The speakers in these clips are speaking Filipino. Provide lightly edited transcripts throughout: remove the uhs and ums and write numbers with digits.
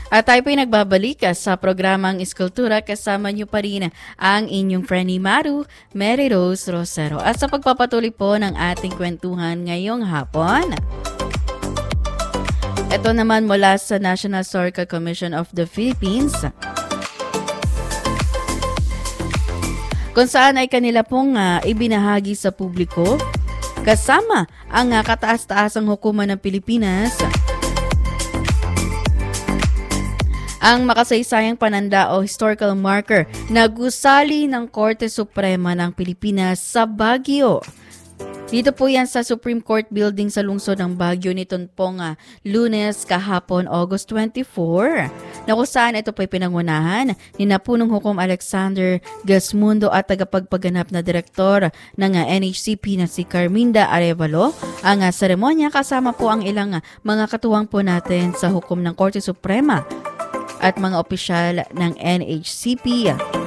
At tayo po'y nagbabalik sa programang Iskultura, kasama niyo pa rin ang inyong friendly Maru, Mary Rose Rosero. At sa pagpapatuloy po ng ating kwentuhan ngayong hapon, ito naman mula sa National Historical Commission of the Philippines, kung saan ay kanila pong ibinahagi sa publiko, kasama ang kataas-taasang hukuman ng Pilipinas, ang makasaysayang pananda o historical marker na gusali ng Korte Suprema ng Pilipinas sa Baguio. Dito po yan sa Supreme Court Building sa lungsod ng Baguio nitong pong Lunes kahapon August 24, na kung saan ito po'y pinangunahan ni Punong Hukom Alexander Gasmundo at tagapagpaganap na direktor ng NHCP na si Carminda Arevalo. Ang seremonya kasama po ang ilang mga katuwang po natin sa hukom ng Korte Suprema at mga opisyal ng NHCP,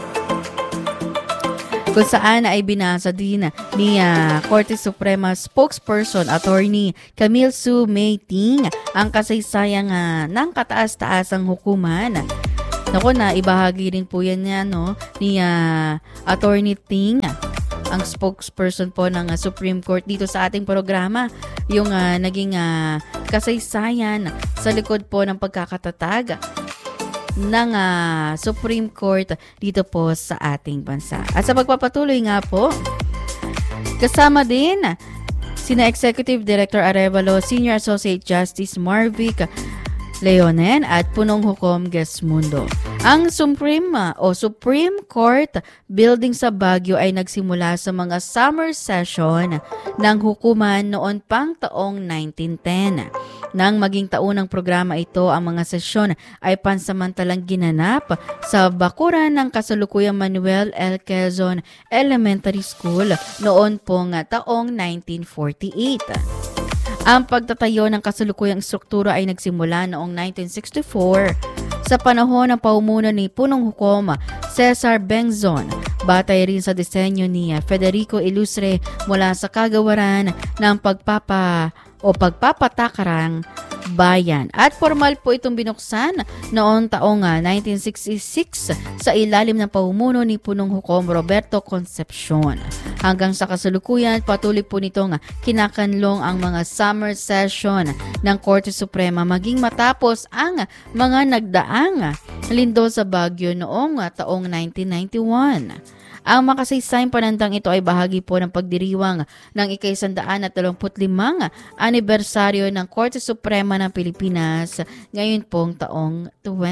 kung saan ay binasa din ni Korte Suprema spokesperson Attorney Camille Sue May Ting ang kasaysayang ng kataas-taasang hukuman. Naku, na ibahagi rin po yan ni Attorney Ting, ang spokesperson po ng Supreme Court dito sa ating programa, yung naging kasaysayan sa likod po ng pagkakatatag ng Supreme Court dito po sa ating bansa. At sa pagpapatuloy nga po, kasama din sina Executive Director Arevalo, Senior Associate Justice Marvic Leonen at Punong Hukom Gasmundo. Ang Supreme Court Building sa Baguio ay nagsimula sa mga summer session ng hukuman noon pang taong 1910. Nang maging taunang programa ito, ang mga sesyon ay pansamantalang ginanap sa bakuran ng kasalukuyang Manuel L. Quezon Elementary School noon pong taong 1948. Ang pagtatayo ng kasalukuyang struktura ay nagsimula noong 1964 sa panahon ng pamumuno ni Punong Hukom Cesar Bengzon, batay rin sa disenyo ni Federico Ilustre mula sa kagawaran ng pagpapatakarang bayan. At formal po itong binuksan noong taong 1966 sa ilalim ng pamumuno ni Punong Hukom Roberto Concepcion. Hanggang sa kasalukuyan, patuloy po nitong kinakanlong ang mga summer session ng Korte Suprema maging matapos ang mga nagdaang lindol sa Baguio noong taong 1991. Ang makasaysayang panandang ito ay bahagi po ng pagdiriwang ng ika-135 anibersaryo ng Korte Suprema ng Pilipinas ngayon pong taong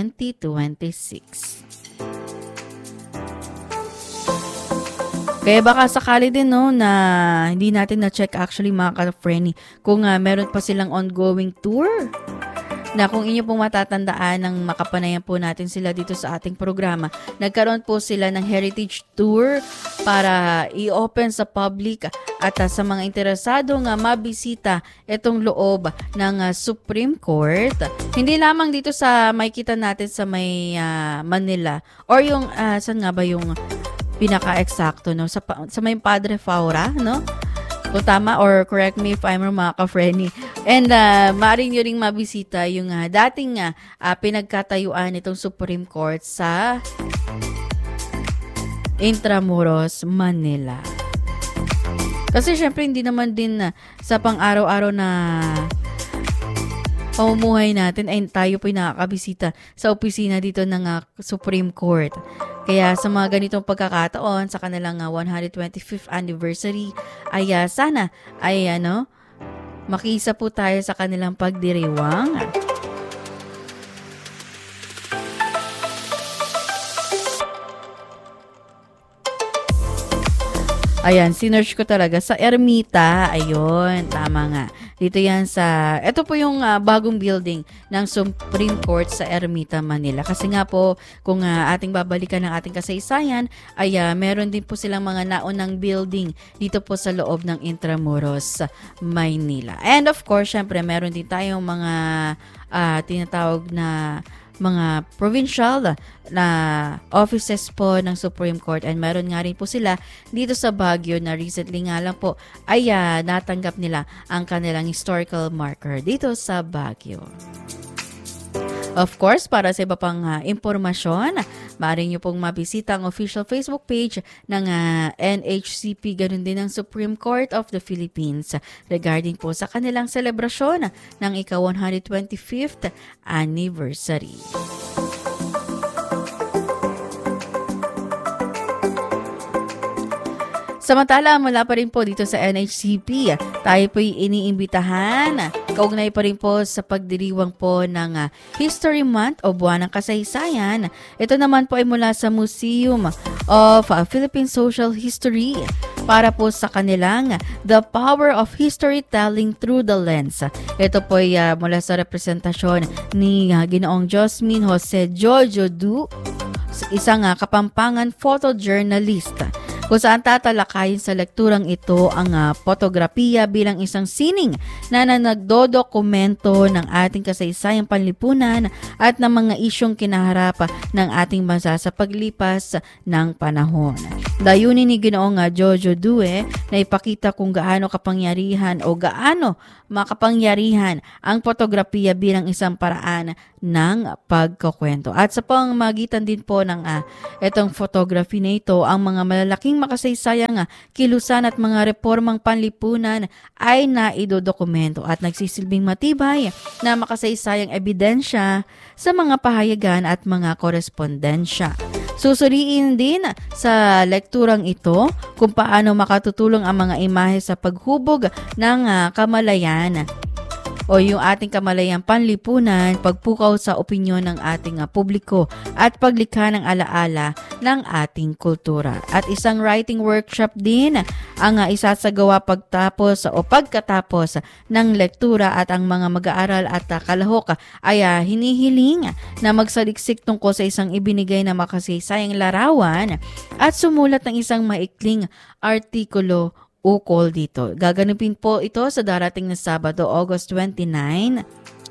2026. Kaya baka sakali din na hindi natin na-check actually mga ka-friendly kung meron pa silang ongoing tour, na kung inyo pong matatandaan ng makapanayan po natin sila dito sa ating programa, nagkaroon po sila ng heritage tour para i-open sa public at sa mga interesadong mabisita itong loob ng Supreme Court. Hindi lamang dito sa makikita natin sa may Manila or yung saan nga ba yung pinaka-eksakto sa may Padre Faura, kung tama, or correct me if I'm wrong mga ka-friendly. And maaari nyo ring mabisita yung dating pinagkatayuan itong Supreme Court sa Intramuros, Manila. Kasi syempre hindi naman din sa pang-araw-araw na pamumuhay natin ay tayo po'y nakakabisita sa opisina dito ng Supreme Court. Kaya sa mga ganitong pagkakataon sa kanilang 125th anniversary ay sana ay makisa po tayo sa kanilang pagdiriwang. Ayan, sinearch ko talaga sa Ermita. Ayun, tama nga. Dito yan ito po yung bagong building ng Supreme Court sa Ermita, Manila. Kasi nga po, kung ating babalikan ng ating kasaysayan, ay meron din po silang mga naunang building dito po sa loob ng Intramuros, Maynila. And of course, syempre, meron din tayong mga tinatawag na mga provincial na offices po ng Supreme Court, and meron nga rin po sila dito sa Baguio na recently nga lang po ay natanggap nila ang kanilang historical marker dito sa Baguio. Of course, para sa iba pang impormasyon, maaari nyo pong mabisita ang official Facebook page ng NHCP, ganun din ng Supreme Court of the Philippines regarding po sa kanilang selebrasyon ng ika-125th anniversary. Samantala, mula pa rin po dito sa NHCP, tayo po'y iniimbitahan. Kaugnay pa rin po sa pagdiriwang po ng History Month o Buwan ng Kasaysayan. Ito naman po ay mula sa Museum of Philippine Social History para po sa kanilang The Power of Historytelling Through the Lens. Ito po ay mula sa representasyon ni Ginoong Josmin Jose Jojo Du, isang Kapampangan photojournalist, kung saan tatalakayin sa lekturang ito ang fotografiya bilang isang sining na nagdodokumento ng ating kasaysayang panlipunan at ng mga isyong kinaharap ng ating bansa sa paglipas ng panahon. Dayunin ni Ginoong Jojo Due na ipakita kung gaano kapangyarihan o gaano makapangyarihan ang fotografiya bilang isang paraan ng pagkukwento. At sa pamamagitan din po ng itong photography na ito, ang mga malalaking makasaysayang kilusan at mga reformang panlipunan ay naidodokumento at nagsisilbing matibay na makasaysayang ebidensya sa mga pahayagan at mga korespondensya. Susuriin din sa lekturang ito kung paano makatutulong ang mga imahe sa paghubog ng kamalayan o yung ating kamalayang panlipunan, pagpukaw sa opinyon ng ating publiko at paglikha ng alaala ng ating kultura. At isang writing workshop din ang isasagawa pagkatapos ng lektura, at ang mga mag-aaral at kalahok ay hinihiling na magsaliksik tungkol sa isang ibinigay na makasaysayang larawan at sumulat ng isang maikling artikulo ukol dito. Gaganapin po ito sa darating na Sabado, August 29,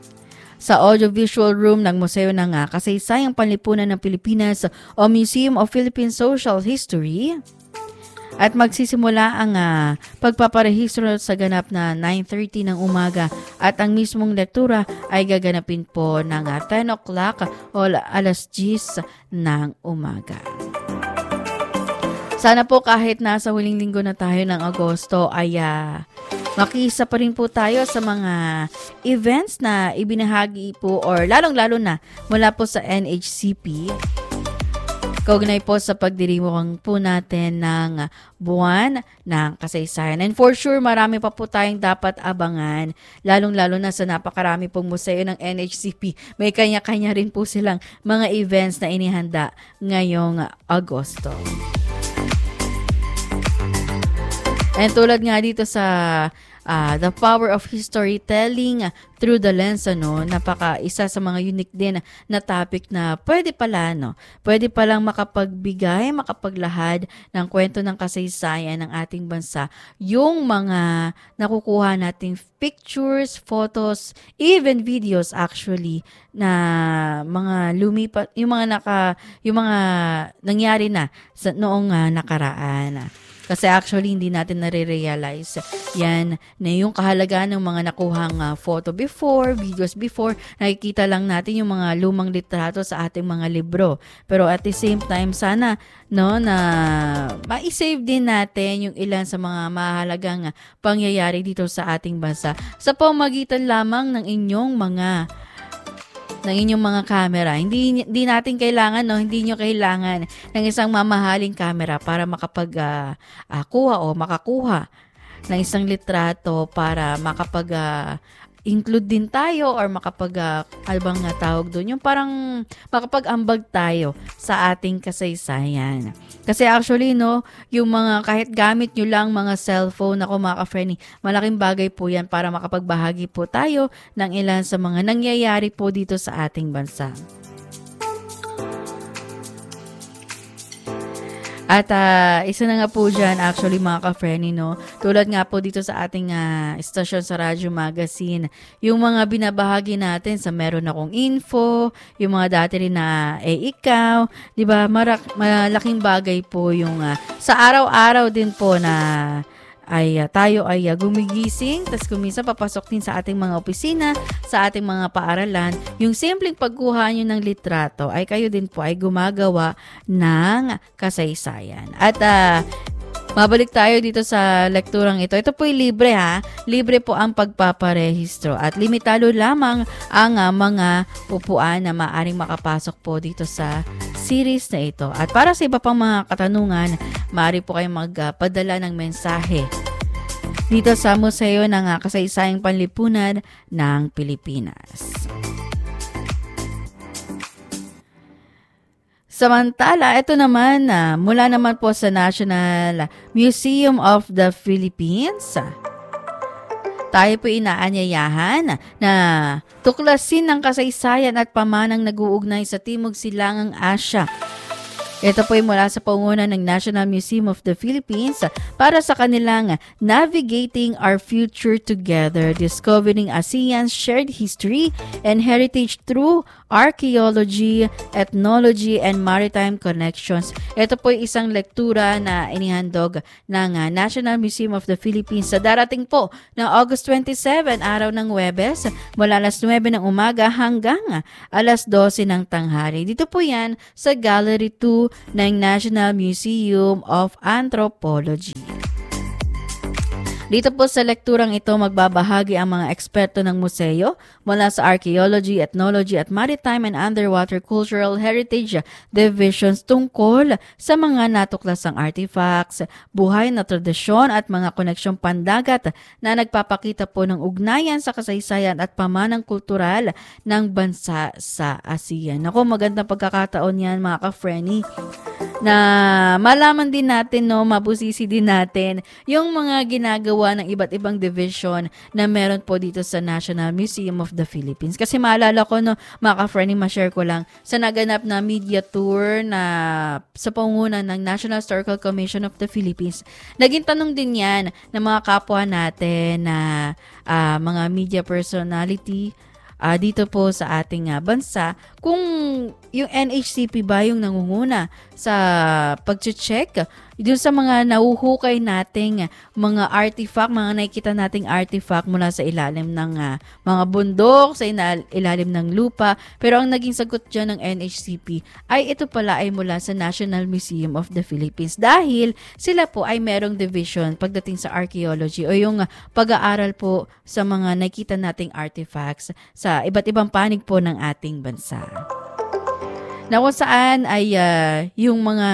sa Audiovisual Room ng Museo ng Kasaysayang Panlipunan ng Pilipinas o Museum of Philippine Social History. At magsisimula ang pagpaparehistro sa ganap na 9:30 ng umaga, at ang mismong lektura ay gaganapin po ng 10 o'clock o alas 10 ng umaga. Sana po kahit nasa huling linggo na tayo ng Agosto ay makiisa pa rin po tayo sa mga events na ibinahagi po or lalong-lalo na mula po sa NHCP. Kaugnay po sa pagdiriwang po natin ng Buwan ng Kasaysayan. And for sure, marami pa po tayong dapat abangan, lalong-lalo na sa napakarami pong museo ng NHCP. May kanya-kanya rin po silang mga events na inihanda ngayong Agosto. And tulad nga dito sa The Power of Historytelling Through the Lens, isa sa mga unique din na topic na pwede palang makapaglahad ng kwento ng kasaysayan ng ating bansa, yung mga nakukuha nating pictures, photos, even videos actually, na mga lumipat, yung mga nangyari na noong nakaraan. Kasi actually, hindi natin nare-realize yan na yung kahalagaan ng mga nakuhang photo before, videos before. Nakikita lang natin yung mga lumang litrato sa ating mga libro. Pero at the same time, sana na ma-save din natin yung ilan sa mga mahalagang pangyayari dito sa ating bansa sa pamamagitan lamang ng inyong mga camera. Hindi natin kailangan, hindi nyo kailangan ng isang mamahaling camera para makakuha ng isang litrato para include din tayo or albang nga tawag doon, yung parang makapag-ambag tayo sa ating kasaysayan. Kasi actually, yung mga kahit gamit nyo lang mga cellphone, mga ka-friendly, malaking bagay po yan para makapagbahagi po tayo ng ilan sa mga nangyayari po dito sa ating bansa. At isa na nga po dyan, actually mga ka-friendly, tulad nga po dito sa ating stasyon sa Radyo Magazine, yung mga binabahagi natin sa meron akong info, yung mga dati rin na ikaw, di ba? Malaking bagay po yung sa araw-araw din po na ay tayo ay gumigising, tas kumisa papasok din sa ating mga opisina, sa ating mga paaralan, yung simpleng pagkuha nyo ng litrato ay kayo din po ay gumagawa ng kasaysayan. At mabalik tayo dito sa lekturang ito. Ito po ay libre ha. Libre po ang pagpaparehistro at limitado lamang ang mga upuan na maaaring makapasok po dito sa series na ito. At para sa iba pang mga katanungan, maaari po kayong magpadala ng mensahe dito sa Museo ng Kasaysayang Panlipunan ng Pilipinas. Samantala, ito naman, mula naman po sa National Museum of the Philippines, tayo po inaanyayahan na tuklasin ng kasaysayan at pamanang nag-uugnay sa Timog Silangang Asya. Ito po ay mula sa pangunguna ng National Museum of the Philippines para sa kanilang Navigating Our Future Together, Discovering ASEAN's Shared History and Heritage Through Archaeology, Ethnology, and Maritime Connections. Ito po ay isang lektura na inihandog ng National Museum of the Philippines sa darating po ng August 27, araw ng Huwebes, mula alas 9 ng umaga hanggang alas 12 ng tanghali. Dito po yan sa Gallery 2 ng National Museum of Anthropology. Dito po sa lekturang ito magbabahagi ang mga eksperto ng museo mula sa Archaeology, Ethnology at Maritime and Underwater Cultural Heritage Divisions tungkol sa mga natuklasang artifacts, buhay na tradisyon at mga koneksyong pandagat na nagpapakita po ng ugnayan sa kasaysayan at pamanang kultural ng bansa sa ASEAN. Ako, magandang pagkakataon yan mga ka-Frenny, na malaman din natin, no, mabusisi din natin yung mga ginagawa ng iba't ibang division na meron po dito sa National Museum of the Philippines. Kasi maalala ko, no, mga ka-Frenny, ma-share ko lang, sa naganap na media tour na sa pangunguna ng National Historical Commission of the Philippines, naging tanong din yan ng mga kapwa natin na mga media personality dito po sa ating bansa, kung yung NHCP ba yung nangunguna sa pag-check dun sa mga nahuhukay nating mga artifact, mga nakikita nating artifact mula sa ilalim ng mga bundok, sa ilalim ng lupa. Pero ang naging sagot dyan ng NHCP ay ito pala ay mula sa National Museum of the Philippines, dahil sila po ay merong division pagdating sa archaeology o yung pag-aaral po sa mga nakikita nating artifacts sa iba't ibang panig po ng ating bansa. Na kung saan ay yung mga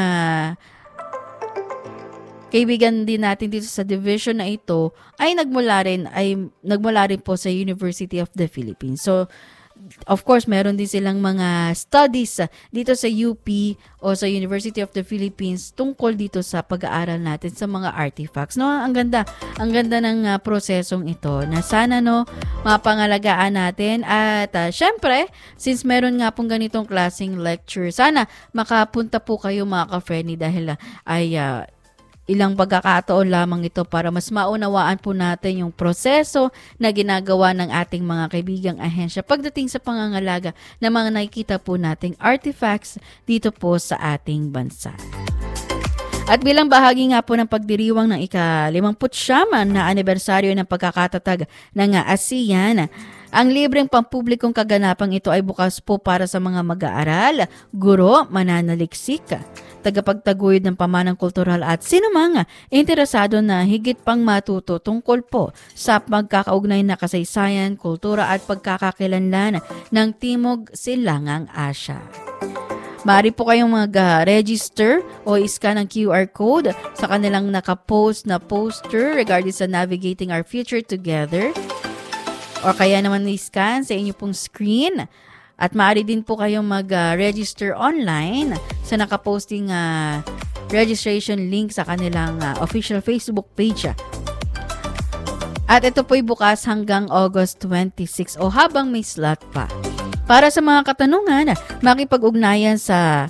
kaibigan din natin dito sa division na ito ay nagmula rin po sa University of the Philippines. So of course, meron din silang mga studies dito sa UP o sa University of the Philippines tungkol dito sa pag-aaral natin sa mga artifacts. No, ang ganda ng prosesong ito na sana, no, mapangalagaan natin. At syempre, since meron nga pong ganitong klaseng lecture, sana makapunta po kayo mga ka-Frenny, dahil ay ilang pagkakataon lamang ito para mas maunawaan po natin yung proseso na ginagawa ng ating mga kaibigang ahensya pagdating sa pangangalaga ng mga nakikita po nating artifacts dito po sa ating bansa. At bilang bahagi nga po ng pagdiriwang ng ika-59 na anibersaryo ng pagkakatatag ng ASEAN, ang libreng pampublikong kaganapang ito ay bukas po para sa mga mag-aaral, guro, mananaliksik, tagapagtaguyod ng pamanang kultural at sinumang interesado na higit pang matuto tungkol po sa pagkakaugnay na kasaysayan, kultura at pagkakakilanlan ng Timog Silangang Asya. Maaari po kayong mag-register o iscan ang QR code sa kanilang nakapost na poster regarding sa Navigating Our Future Together, o kaya naman i-scan sa inyo pong screen. At maaari din po kayong mag-register online sa nakaposting registration link sa kanilang official Facebook page. At ito po'y bukas hanggang August 26 o habang may slot pa. Para sa mga katanungan, makipag-ugnayan sa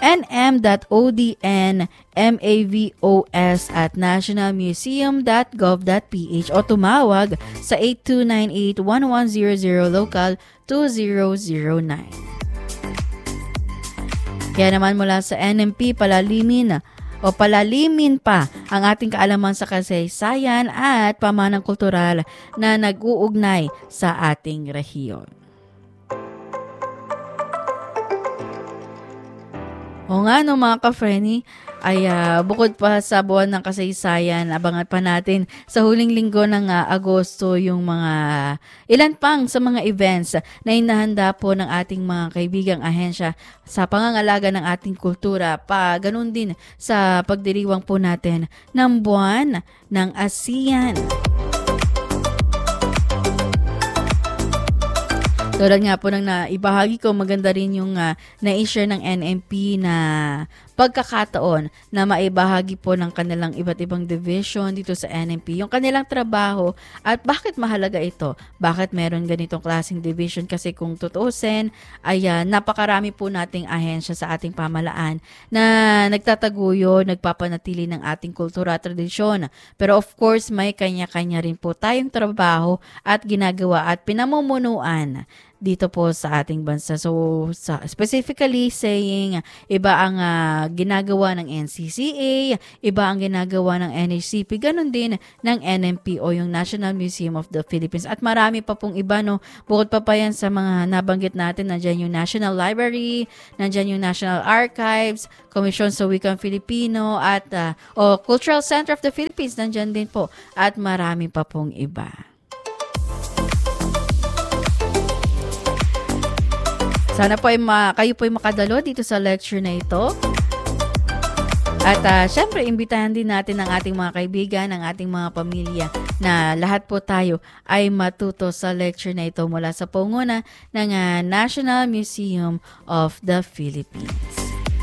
nm.odn.mavos@nationalmuseum.gov.ph o tumawag sa 8298-1100 local 2009. Kaya naman mula sa NMP, palalimin o palalimin pa ang ating kaalaman sa kasaysayan at pamanang kultural na nag-uugnay sa ating rehiyon. O nga no mga ka-Frenny, ay bukod pa sa buwan ng kasaysayan, abangan pa natin sa huling linggo ng Agosto yung mga ilan pang sa mga events na inahanda po ng ating mga kaibigang ahensya sa pangangalaga ng ating kultura, pa ganun din sa pagdiriwang po natin ng buwan ng ASEAN. Tulad nga po ng naibahagi ko, maganda rin yung na-share ng NMP na pagkakataon na maibahagi po ng kanilang iba't ibang division dito sa NMP, yung kanilang trabaho at bakit mahalaga ito, bakit meron ganitong klaseng division. Kasi kung tutuusin ay napakarami po nating ahensya sa ating pamalaan na nagtataguyo, nagpapanatili ng ating kultura at tradisyon. Pero of course may kanya-kanya rin po tayong trabaho at ginagawa at pinamumunuan dito po sa ating bansa. So, specifically saying, iba ang ginagawa ng NCCA, iba ang ginagawa ng NHCP, ganun din ng NMP o yung National Museum of the Philippines. At marami pa pong iba, no? Bukod pa yan sa mga nabanggit natin, nandyan yung National Library, nandyan yung National Archives, Commission sa Wikang Filipino, at Cultural Center of the Philippines, nandyan din po. At marami pa pong iba. Sana po kayo po ay makadalo dito sa lecture na ito. At syempre, imbitahan din natin ang ating mga kaibigan, ang ating mga pamilya na lahat po tayo ay matuto sa lecture na ito mula sa pangunguna ng National Museum of the Philippines.